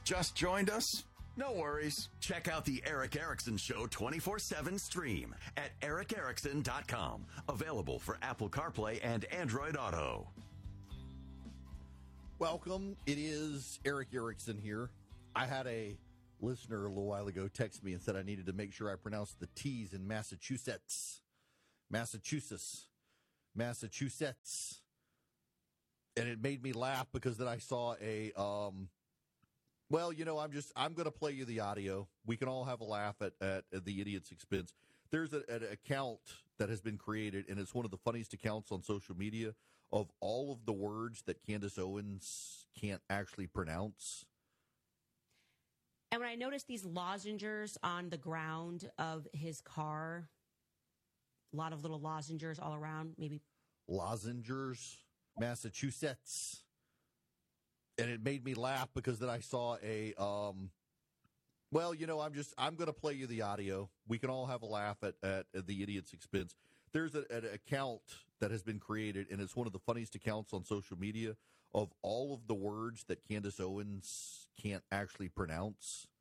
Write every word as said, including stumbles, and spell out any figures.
Just joined us? No worries. Check out the Eric Erickson Show twenty-four seven stream at eric erickson dot com. Available for Apple CarPlay and Android Auto. Welcome. It is Eric Erickson here. I had a listener a little while ago text me and said I needed to make sure I pronounced the T's in Massachusetts. Massachusetts. Massachusetts. And it made me laugh because then I saw a, um, well, you know, I'm just, I'm going to play you the audio. We can all have a laugh at, at, at the idiot's expense. There's a, an account that has been created, and it's one of the funniest accounts on social media of all of the words that Candace Owens can't actually pronounce. And when I noticed these lozenges on the ground of his car, a lot of little lozenges all around, maybe. Lozenges, Massachusetts. And it made me laugh because then I saw a, um, well, you know, I'm just, I'm going to play you the audio. We can all have a laugh at, at, at the idiot's expense. There's a, an account that has been created, and it's one of the funniest accounts on social media of all of the words that Candace Owens can't actually pronounce.